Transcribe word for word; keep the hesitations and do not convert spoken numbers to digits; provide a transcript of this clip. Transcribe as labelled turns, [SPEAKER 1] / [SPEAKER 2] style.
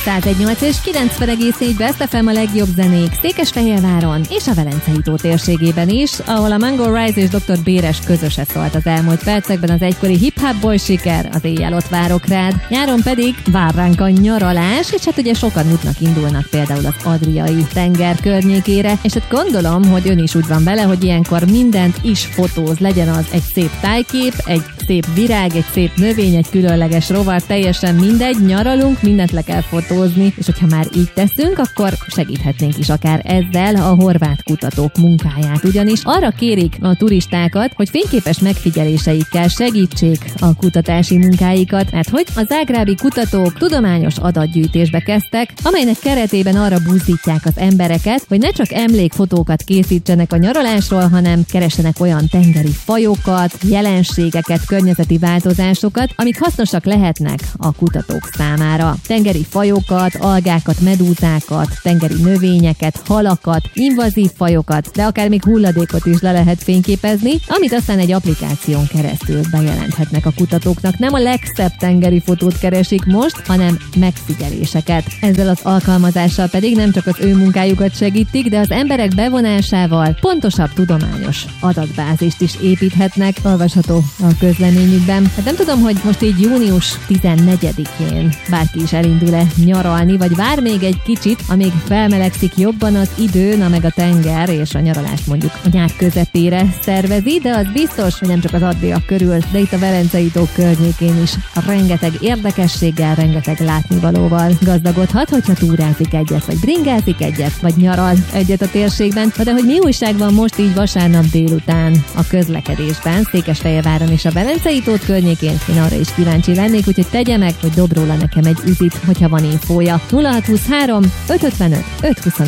[SPEAKER 1] száz egy nyolc és kilencven egész négy Best ef em a legjobb zenék Székesfehérváron és a Velencei tó térségében is, ahol a Mango Rise és doktor Béres közöse szólt az elmúlt percekben az egykori hip-hop boy siker, az éjjel ott várok rád. Nyáron pedig vár ránk a nyaralás, és hát ugye sokan útnak indulnak például az Adriai tenger környékére, és hát gondolom, hogy ön is úgy van vele, hogy ilyenkor mindent is fotóz, legyen az egy szép tájkép, egy szép virág, egy szép növény, egy különleges rovar, teljesen mindegy, nyaralunk, mindent le kell fotózni, és hogyha már így teszünk, akkor segíthetnénk is akár ezzel a horvát kutatók munkáját, ugyanis arra kérik a turistákat, hogy fényképes megfigyeléseikkel segítsék a kutatási munkáikat, mert hogy a zágrábi kutatók tudományos adatgyűjtésbe kezdtek, amelynek keretében arra buzdítják az embereket, hogy ne csak emlékfotókat készítsenek a nyaralásról, hanem keressenek olyan tengeri fajokat, jelenségeket, környezeti változásokat, amik hasznosak lehetnek a kutatók számára. Tengeri fajokat, algákat, medúzákat, tengeri növényeket, halakat, invazív fajokat, de akár még hulladékot is le lehet fényképezni, amit aztán egy applikáción keresztül bejelenthetnek a kutatóknak. Nem a legszebb tengeri fotót keresik most, hanem megfigyeléseket. Ezzel az alkalmazással pedig nem csak az ő munkájukat segítik, de az emberek bevonásával pontosabb tudományos adatbázist is építhetnek, olvasható a közleményükben. Hát nem tudom, hogy most így június tizennegyedikén bárki is elindul-e nyaralni, vagy vár még egy kicsit, amíg felmelegszik jobban az idő, na meg a tenger, és a nyaralást mondjuk a nyár közepére szervezi, de az biztos, hogy nem csak az Adriak körül, de itt a Velencei tó környékén is rengeteg érdekességgel, rengeteg látnivalóval gazdagodhat, hogyha túrázik egyet, vagy bringázik egyet, vagy nyaral egyet a térségben. De hogy mi újság van most így vasárnap délután a közlekedésben, Székesfehérváron és a Velencei tó környékén, én arra is kíváncsi lennék, úgyhogy tegye meg, hogy dob róla nekem egy üzit, hogyha van infója. nulla hat huszonhárom öt ötvenöt öt huszonöt